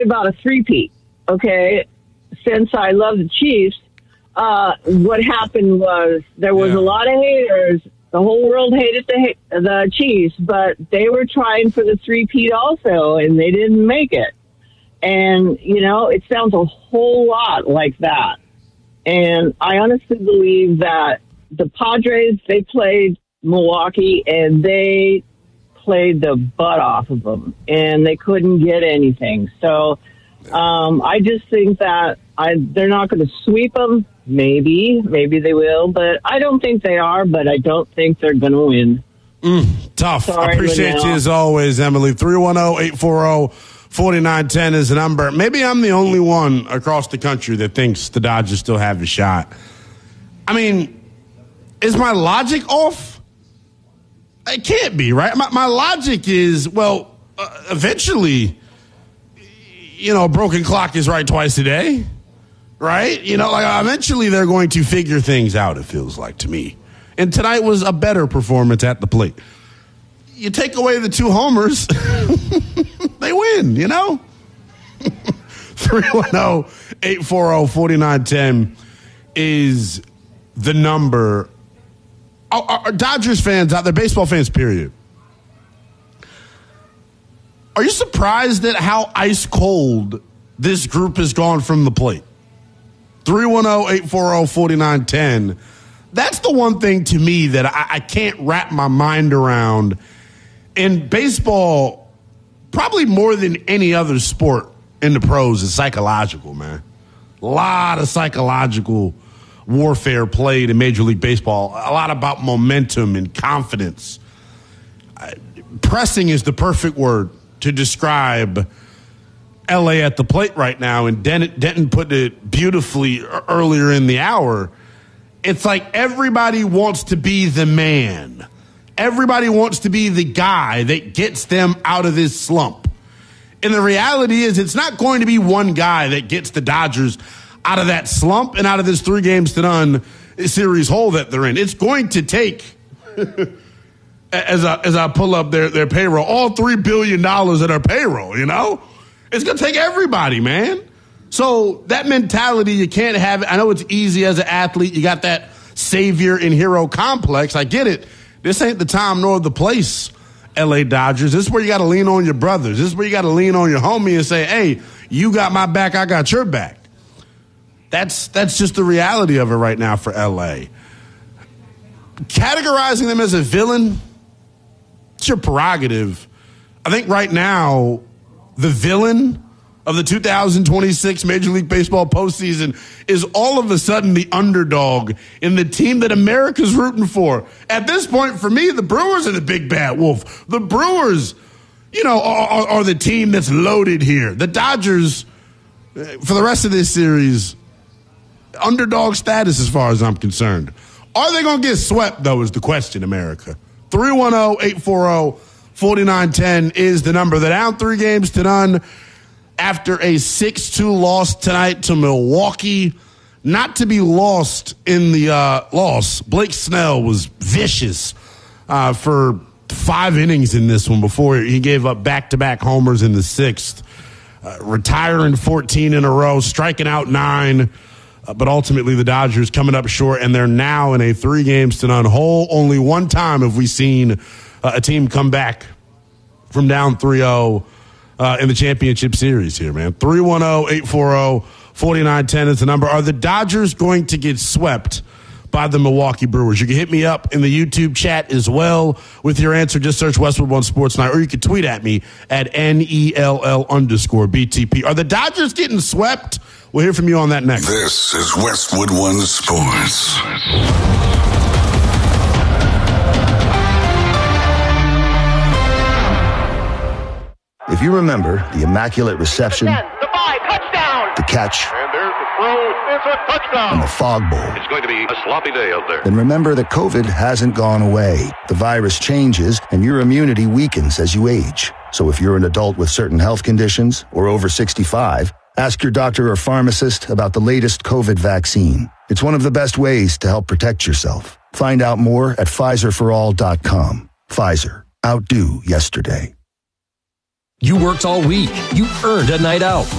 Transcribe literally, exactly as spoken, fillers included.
about a three-peat, okay? Since I love the Chiefs, uh, what happened was there was yeah. a lot of haters. The whole world hated the the Chiefs, but they were trying for the three-peat also, and they didn't make it. And, you know, it sounds a whole lot like that. And I honestly believe that the Padres, they played Milwaukee, and they played the butt off of them, and they couldn't get anything. So um, I just think that I, they're not going to sweep them. Maybe, maybe they will, but I don't think they are, but I don't think they're going to win. Mm, tough. Sorry, I appreciate Linnell. you as always, Emily. three one zero, eight four zero, four nine one zero is the number. Maybe I'm the only one across the country that thinks the Dodgers still have a shot. I mean, is my logic off? It can't be, right? My, my logic is, well, uh, eventually, you know, a broken clock is right twice a day, right? You know, like eventually they're going to figure things out, it feels like to me. And tonight was a better performance at the plate. You take away the two homers, they win, you know? three one zero, eight four zero, four nine one zero is the number. Our, our Dodgers fans out there, baseball fans, period. Are you surprised at how ice cold this group has gone from the plate? three one zero, eight four zero, four nine one zero. That's the one thing to me that I, I can't wrap my mind around. In baseball, probably more than any other sport in the pros, is psychological, man. A lot of psychological warfare played in Major League Baseball. A lot about momentum and confidence. Uh, pressing is the perfect word to describe L A at the plate right now, and Denton, Denton put it beautifully earlier in the hour. It's like everybody wants to be the man. Everybody wants to be the guy that gets them out of this slump. And the reality is it's not going to be one guy that gets the Dodgers out of that slump and out of this three games to none series hole that they're in. It's going to take, as I, as I pull up their, their payroll, all three billion dollars of their payroll, you know? It's going to take everybody, man. So that mentality, you can't have it. I know it's easy as an athlete. You got that savior and hero complex. I get it. This ain't the time nor the place, L A Dodgers. This is where you got to lean on your brothers. This is where you got to lean on your homie and say, hey, you got my back, I got your back. That's that's just the reality of it right now for L A. Categorizing them as a villain, it's your prerogative. I think right now, the villain of the two thousand twenty-six Major League Baseball postseason is all of a sudden the underdog in the team that America's rooting for. At this point, for me, the Brewers are the big bad wolf. The Brewers, you know, are, are, are the team that's loaded here. The Dodgers, for the rest of this series, underdog status as far as I'm concerned. Are they going to get swept, though, is the question, America. three one zero, eight four zero, four nine one zero is the number. They're down three games to none after a six two loss tonight to Milwaukee. Not to be lost in the uh, loss. Blake Snell was vicious uh, for five innings in this one before he gave up back-to-back homers in the sixth. Uh, retiring fourteen in a row, striking out nine. Uh, but ultimately, the Dodgers coming up short, and they're now in a three games to none hole. Only one time have we seen uh, a team come back from down three oh uh, in the championship series here, man. three one zero, eight four zero, four nine one zero is the number. Are the Dodgers going to get swept by the Milwaukee Brewers? You can hit me up in the YouTube chat as well with your answer. Just search Westwood One Sports Night, or you can tweet at me at N E L L underscore B T P. Are the Dodgers getting swept? We'll hear from you on that next. This is Westwood One Sports. If you remember the Immaculate Reception, the five, touchdown, the catch, and there's the throw, it's a touchdown, and the Fog Bowl, it's going to be a sloppy day out there. then remember that COVID hasn't gone away. The virus changes, and your immunity weakens as you age. So if you're an adult with certain health conditions or over sixty-five, ask your doctor or pharmacist about the latest COVID vaccine. It's one of the best ways to help protect yourself. Find out more at Pfizer for all dot com. Pfizer. Outdo yesterday. You worked all week. You earned a night out.